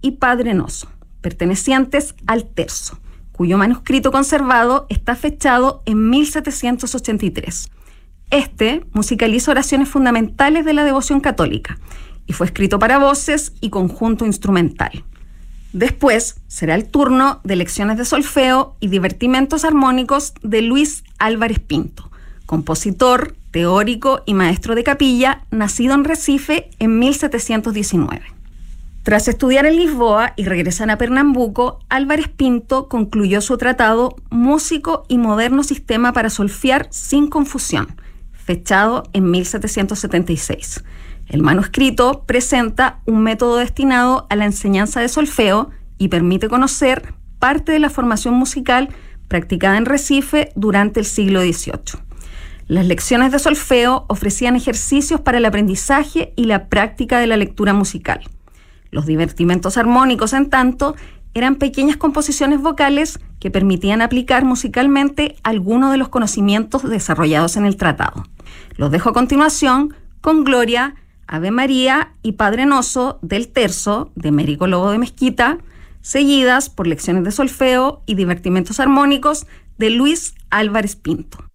y Padre Noso, pertenecientes al terzo, cuyo manuscrito conservado está fechado en 1783. Este musicaliza oraciones fundamentales de la devoción católica y fue escrito para voces y conjunto instrumental. Después será el turno de lecciones de solfeo y divertimentos armónicos de Luis Álvarez Pinto, compositor, teórico y maestro de capilla, nacido en Recife en 1719. Tras estudiar en Lisboa y regresar a Pernambuco, Álvarez Pinto concluyó su tratado Músico y moderno sistema para solfear sin confusión, fechado en 1776. El manuscrito presenta un método destinado a la enseñanza de solfeo y permite conocer parte de la formación musical practicada en Recife durante el siglo XVIII. Las lecciones de solfeo ofrecían ejercicios para el aprendizaje y la práctica de la lectura musical. Los divertimentos armónicos, en tanto, eran pequeñas composiciones vocales que permitían aplicar musicalmente algunos de los conocimientos desarrollados en el tratado. Los dejo a continuación con Gloria, Ave María y Padre Noso del terzo de Mérico Lobo de Mezquita, seguidas por lecciones de solfeo y divertimentos armónicos de Luis Álvarez Pinto.